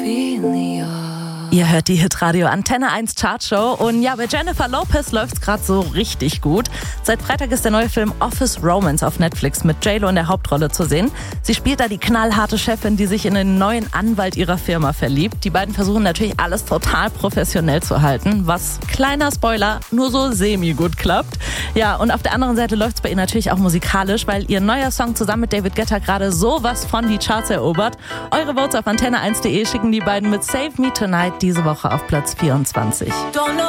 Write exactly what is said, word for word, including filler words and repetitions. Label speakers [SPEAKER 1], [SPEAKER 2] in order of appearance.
[SPEAKER 1] Ihr hört die Hitradio Antenne eins Chartshow und ja, bei Jennifer Lopez läuft's gerade so richtig gut. Seit Freitag ist der neue Film Office Romance auf Netflix mit J-Lo in der Hauptrolle zu sehen. Sie spielt da die knallharte Chefin, die sich in den neuen Anwalt ihrer Firma verliebt. Die beiden versuchen natürlich alles total professionell zu halten, was, kleiner Spoiler, nur so semi-gut klappt. Ja, und auf der anderen Seite läuft's bei ihr natürlich auch musikalisch, weil ihr neuer Song zusammen mit David Guetta gerade sowas von die Charts erobert. Eure Votes auf antenne eins punkt de schicken die beiden mit Save Me Tonight diese Woche auf Platz vierundzwanzig.